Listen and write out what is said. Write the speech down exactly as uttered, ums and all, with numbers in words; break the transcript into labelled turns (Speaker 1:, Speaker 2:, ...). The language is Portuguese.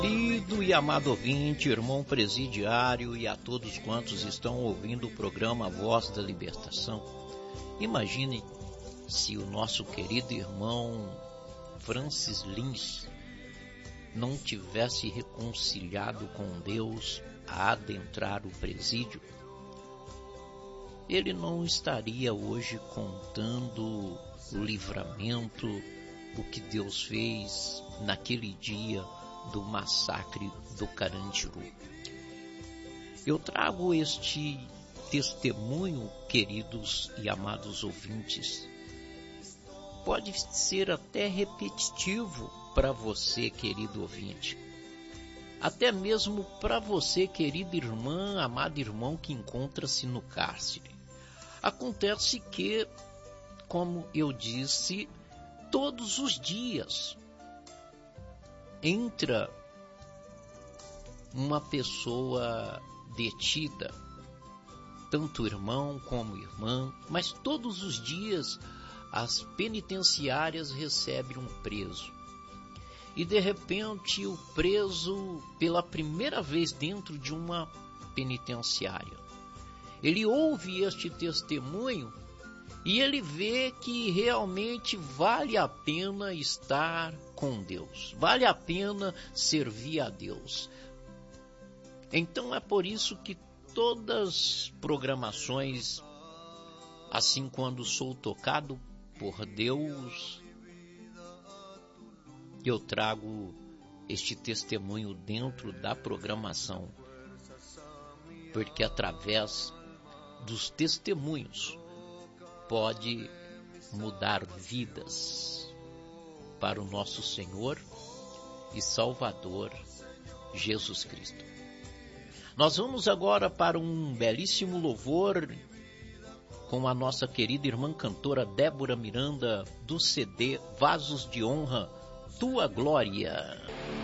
Speaker 1: Querido e amado ouvinte, irmão presidiário e a todos quantos estão ouvindo o programa Voz da Libertação, imagine se o nosso querido irmão Francis Lins não tivesse reconciliado com Deus a adentrar o presídio. Ele não estaria hoje contando o livramento, o que Deus fez naquele dia do massacre do Carandiru. Eu trago este testemunho, queridos e amados ouvintes. Pode ser até repetitivo para você, querido ouvinte. Até mesmo para você, querida irmã, amado irmão que encontra-se no cárcere. Acontece que, como eu disse, todos os dias entra uma pessoa detida, tanto irmão como irmã, mas todos os dias as penitenciárias recebem um preso. E de repente o preso, pela primeira vez dentro de uma penitenciária, ele ouve este testemunho e ele vê que realmente vale a pena estar com Deus, vale a pena servir a Deus. Então é por isso que todas as programações, assim quando sou tocado por Deus, eu trago este testemunho dentro da programação, porque através dos testemunhos pode mudar vidas para o nosso Senhor e Salvador Jesus Cristo. Nós vamos agora para um belíssimo louvor com a nossa querida irmã cantora Débora Miranda, do C D Vasos de Honra, Tua Glória.